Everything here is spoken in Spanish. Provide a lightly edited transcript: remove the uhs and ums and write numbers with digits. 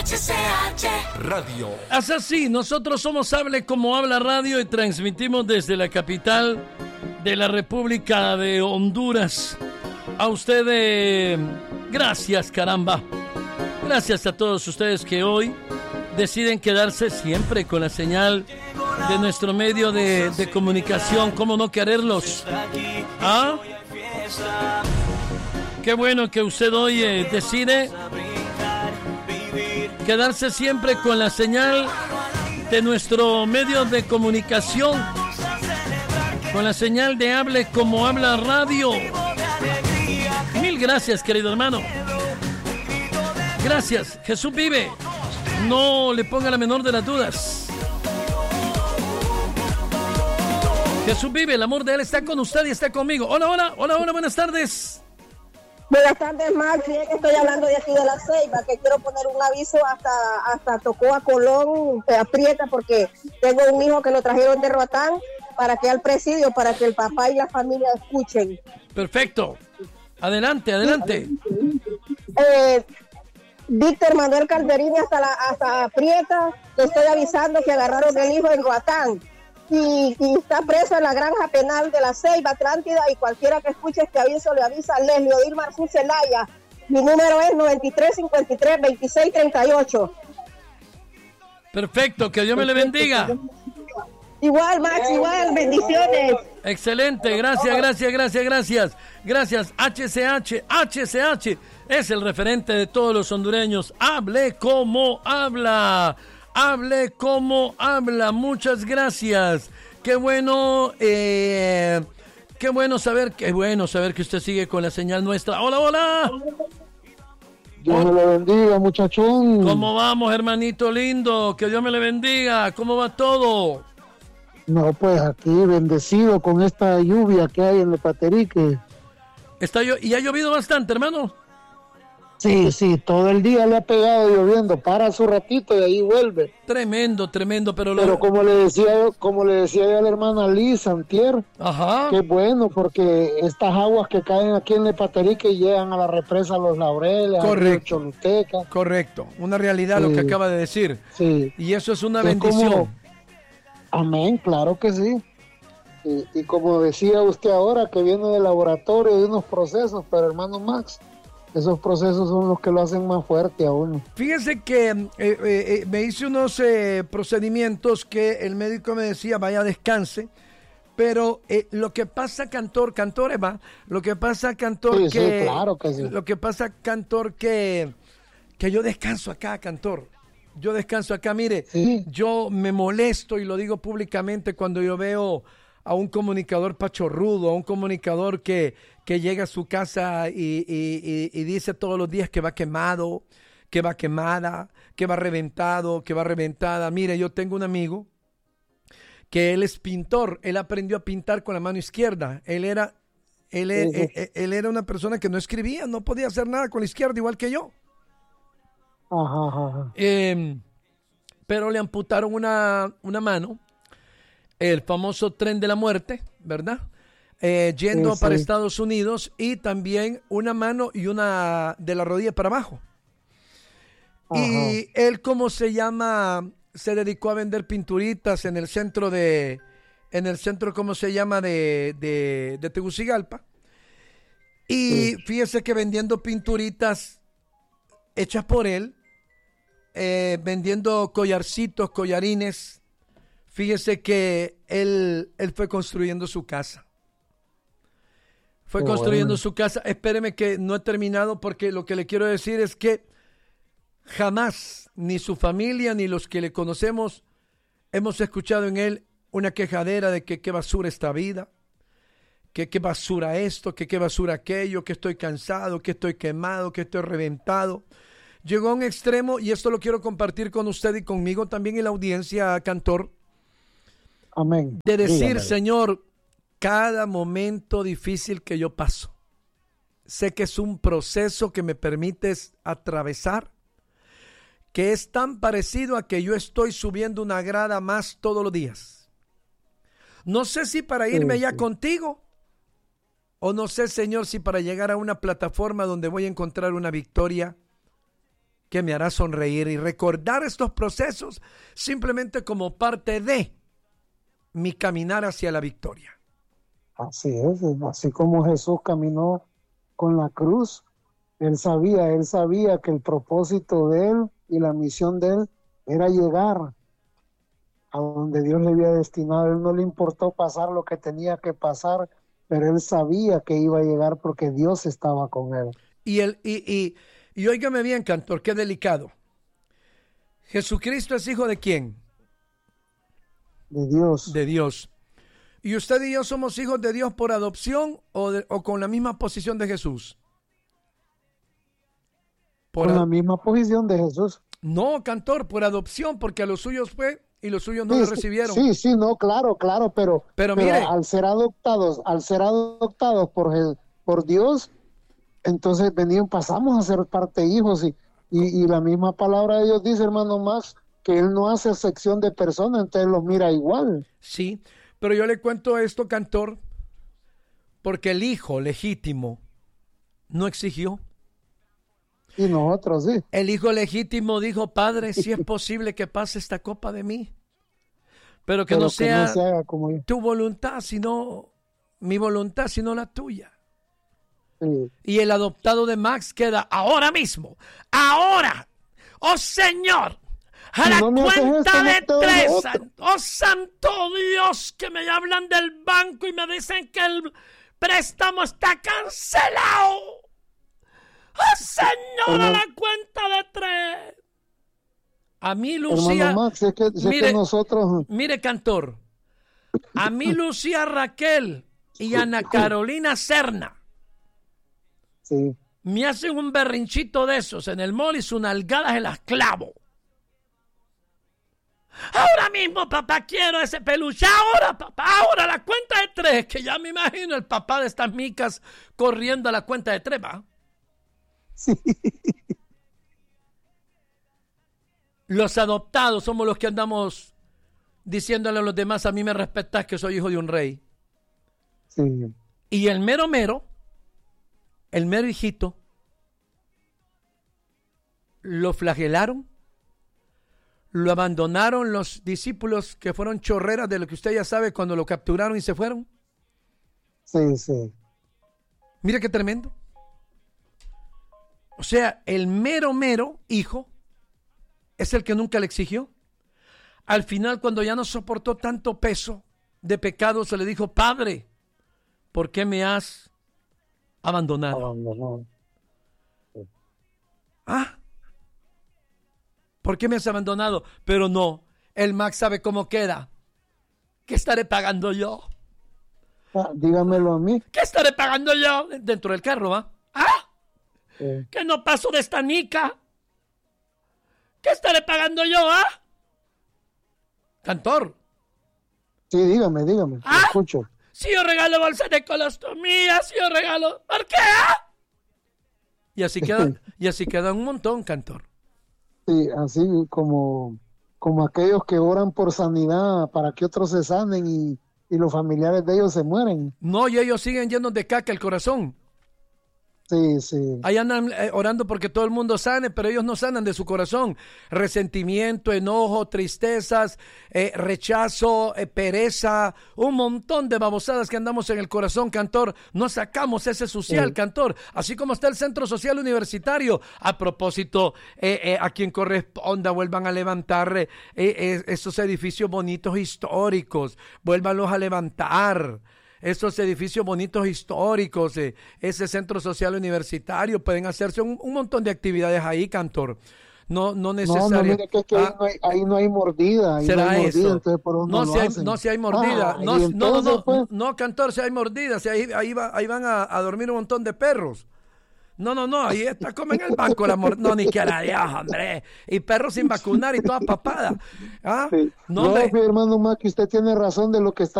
HCH Radio. Es así, nosotros somos Hable Como Habla Radio y transmitimos desde la capital de la República de Honduras. A ustedes, gracias, caramba. Gracias a todos ustedes que hoy deciden quedarse siempre con la señal de nuestro medio de comunicación. ¿Cómo no quererlos? ¿Ah? Qué bueno que usted hoy decide quedarse siempre con la señal de nuestro medio de comunicación, con la señal de Hable Como Habla Radio. Mil gracias, querido hermano. Gracias. Jesús vive. No le ponga la menor de las dudas. Jesús vive, el amor de Él está con usted y está conmigo. Hola, hola, hola, hola, buenas tardes. Buenas tardes, Max. Estoy hablando de aquí de La Ceiba, que quiero poner un aviso hasta Tocoa, Colón, Aprieta, porque tengo un hijo que lo trajeron de Roatán para que al presidio, para que el papá y la familia escuchen. Perfecto. Adelante, adelante. Víctor Manuel Calderini hasta Aprieta, le estoy avisando que agarraron el hijo en Roatán. Y está preso en la granja penal de La Ceiba, Atlántida, y cualquiera que escuche este aviso le avisa a Leslie Odil Marzú Zelaya. Mi número es 9353-2638. Perfecto, que Dios me le bendiga. Igual, Max, igual, bendiciones. Excelente, gracias. Gracias, HCH es el referente de todos los hondureños. Hable como habla. Hable como habla. Muchas gracias. Qué bueno saber que usted sigue con la señal nuestra. Hola, hola. Dios me lo bendiga, muchachón. ¿Cómo vamos, hermanito lindo? Que Dios me le bendiga. ¿Cómo va todo? No, pues aquí bendecido con esta lluvia que hay en el Paterique. ¿Y ha llovido bastante, hermano? Sí, todo el día le ha pegado lloviendo, para su ratito y ahí vuelve. Tremendo, pero como le decía yo a la hermana Liz Antier, ajá, qué bueno, porque estas aguas que caen aquí en el Paterique llegan a la represa Los Laureles, correcto, a Choluteca. Correcto, una realidad, sí, lo que acaba de decir. Sí. Y eso es una bendición. Amén, claro que sí. Y como decía usted ahora, que viene del laboratorio de unos procesos, pero hermano Max, esos procesos son los que lo hacen más fuerte a uno. Fíjese que me hice unos procedimientos que el médico me decía, vaya, descanse. Pero lo que pasa, Cantor, Eva, lo que pasa, Cantor, sí, que... Sí, claro que sí. Lo que pasa, Cantor, que yo descanso acá, Cantor. Yo descanso acá, mire, sí. Yo me molesto y lo digo públicamente cuando yo veo a un comunicador pachorrudo, a un comunicador que llega a su casa y dice todos los días que va quemado, que va quemada, que va reventado, que va reventada. Mire, yo tengo un amigo que él es pintor, él aprendió a pintar con la mano izquierda. Él era una persona que no escribía, no podía hacer nada con la izquierda, igual que yo. Ajá. Pero le amputaron una mano, el famoso tren de la muerte, ¿verdad? Yendo sí. para Estados Unidos, y también una mano y una de la rodilla para abajo. Ajá. Y él, ¿cómo se llama? Se dedicó a vender pinturitas en el centro ¿cómo se llama? De Tegucigalpa. Y sí. Fíjese que vendiendo pinturitas hechas por él, vendiendo collarcitos, collarines, fíjese que él fue construyendo su casa. Su casa. Espéreme que no he terminado, porque lo que le quiero decir es que jamás, ni su familia, ni los que le conocemos, hemos escuchado en él una quejadera de que qué basura esta vida, que qué basura esto, que qué basura aquello, que estoy cansado, que estoy quemado, que estoy reventado. Llegó a un extremo, y esto lo quiero compartir con usted y conmigo también en la audiencia, Cantor. Amén. De decir, dígame. Señor, cada momento difícil que yo paso, sé que es un proceso que me permites atravesar, que es tan parecido a que yo estoy subiendo una grada más todos los días. No sé si para irme allá contigo, o no sé, Señor, si para llegar a una plataforma donde voy a encontrar una victoria que me hará sonreír y recordar estos procesos simplemente como parte de mi caminar hacia la victoria. Así es, así como Jesús caminó con la cruz, él sabía que el propósito de él y la misión de él era llegar a donde Dios le había destinado. A él no le importó pasar lo que tenía que pasar, pero él sabía que iba a llegar porque Dios estaba con él. Y óigame bien, cantor, qué delicado. ¿Jesucristo es hijo de quién? De Dios. De Dios. ¿Y usted y yo somos hijos de Dios por adopción o con la misma posición de Jesús? Con la misma posición de Jesús. No, cantor, por adopción, porque a los suyos fue y los suyos no lo recibieron. Sí, no, claro, pero mire, al ser adoptados por Dios, entonces pasamos a ser parte de hijos y la misma palabra de Dios dice, hermano Max, que él no hace excepción de personas, entonces los mira igual. Sí, pero yo le cuento esto, cantor, porque el hijo legítimo no exigió. Y nosotros sí. El hijo legítimo dijo, Padre, si es posible que pase esta copa de mí, pero que no se haga como yo. Tu voluntad, sino mi voluntad, sino la tuya. Sí. Y el adoptado de Max queda ahora mismo, ahora, oh Señor, a la cuenta de 3, oh santo Dios, que me hablan del banco y me dicen que el préstamo está cancelado. ¡Oh, Señor, a la cuenta de 3! A mí, Lucía... Max, sé que nosotros... Mire, cantor. A mí, Lucía Raquel y Ana Carolina Serna. Sí. Me hacen un berrinchito de esos en el mall y sus nalgadas se las clavo. Ahora mismo, papá, quiero ese peluche. Ahora, papá, ahora la cuenta de 3. Que ya me imagino el papá de estas micas corriendo a la cuenta de 3, ¿va? Sí. Los adoptados somos los que andamos diciéndole a los demás, a mí me respetas que soy hijo de un rey. Sí. Y el mero hijito, lo flagelaron, lo abandonaron los discípulos que fueron chorreras de lo que usted ya sabe cuando lo capturaron y se fueron. Sí. Mira qué tremendo. O sea, el mero hijo es el que nunca le exigió. Al final, cuando ya no soportó tanto peso de pecado, se le dijo, Padre, ¿por qué me has abandonado? Sí. ¿Por qué me has abandonado? Pero no, el Max sabe cómo queda. ¿Qué estaré pagando yo? Dígamelo a mí. ¿Qué estaré pagando yo? Dentro del carro, ¿va? Que no paso de esta nica. ¿Qué estaré pagando yo, Cantor? Sí, dígame, escucho. Si yo regalo bolsas de colostomía, si yo regalo... ¿Por qué, Y así queda un montón, cantor. Sí, así como aquellos que oran por sanidad para que otros se sanen y los familiares de ellos se mueren. No, y ellos siguen llenos de caca el corazón. Sí. Ahí andan orando porque todo el mundo sane, pero ellos no sanan de su corazón. Resentimiento, enojo, tristezas, rechazo, pereza, un montón de babosadas que andamos en el corazón, cantor. No sacamos ese social, cantor. Así como está el Centro Social Universitario. A propósito, a quien corresponda, vuelvan a levantar esos edificios bonitos históricos. Vuélvanlos a levantar. Esos edificios bonitos históricos, ese centro social universitario, pueden hacerse un montón de actividades ahí, cantor. No necesariamente. No, mire que ahí no hay mordida. ¿Será eso? Entonces, si hay mordida. No, cantor, si hay mordida. Si ahí van a dormir un montón de perros. No, ahí está como en el banco no, ni que era Dios, hombre. Y perros sin vacunar y toda papada. Sí. No, mi hermano Mac, usted tiene razón de lo que está